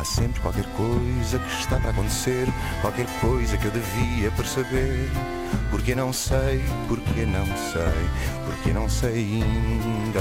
Há sempre qualquer coisa que está para acontecer, qualquer coisa que eu devia perceber. Porque não sei, porque não sei, porque não sei ainda.